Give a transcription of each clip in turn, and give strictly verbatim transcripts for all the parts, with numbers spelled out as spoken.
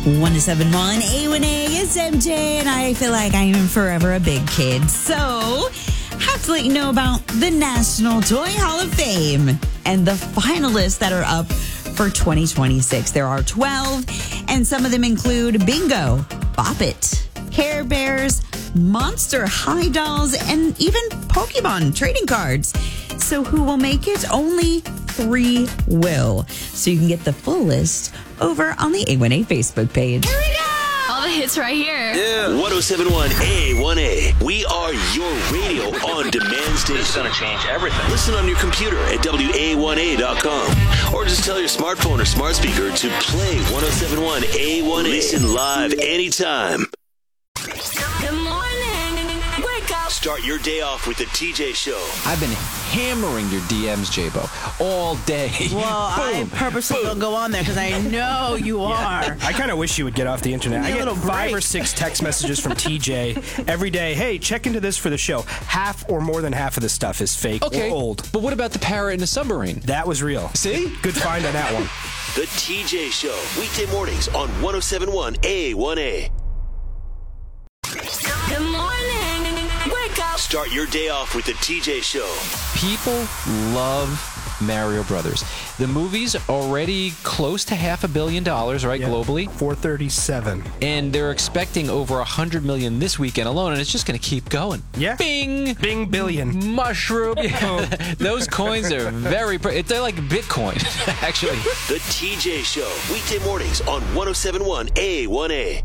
one oh seven point one A one A is M J, and I feel like I am forever a big kid. So, have to let you know about the National Toy Hall of Fame and the finalists that are up for twenty twenty-six. There are twelve, and some of them include Bingo, Bop It, Care Bears, Monster High Dolls, and even Pokemon trading cards. So who will make it? Only three will. So you can get the full list over on the A one A Facebook page. Here we go! All the hits right here. Yeah. ten seventy-one A one A. We are your radio on demand station. This is going to change everything. Listen on your computer at W A one A dot com. Or just tell your smartphone or smart speaker to play ten seventy-one A one A. Listen live anytime. Good morning. Wake up. Start your day off with the T J Show. I've been hammering your D Ms, J-Bo, all day. Well, I purposely don't go on there because I know you are. I kind of wish you would get off the internet. I Need a get little five break. or six text messages from T J every day. Hey, check into this for the show. Half or more than half of the stuff is fake Okay, or old. but what about the parrot in the submarine? That was real. See? Good find on that one. The T J Show. Weekday mornings on ten seventy-one A one A. Good morning. Wake up. Start your day off with the T J Show. People love Mario Brothers. The movie's already close to half a billion dollars, right, Yeah. globally? four thirty-seven. And they're expecting over a hundred million this weekend alone, and it's just going to keep going. Yeah. Bing! Bing billion. Mushroom. Those coins are very, pre- they're like Bitcoin, actually. The T J Show. Weekday mornings on ten seventy-one A one A.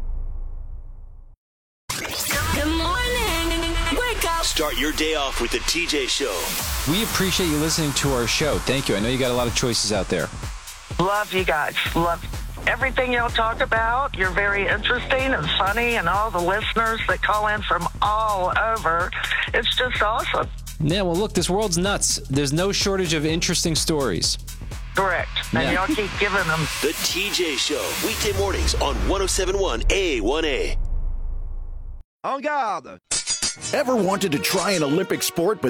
Good morning. Wake up. Start your day off with the T J Show. We appreciate you listening to our show. Thank you. I know you got a lot of choices out there. Love you guys. Love everything y'all talk about. You're very interesting and funny, and all the listeners that call in from all over. It's just awesome. Yeah, well, look, this world's nuts. There's no shortage of interesting stories. Correct. And Yeah. y'all keep giving them. The T J Show. Weekday mornings on ten seventy-one A one A. En garde! Ever wanted to try an Olympic sport but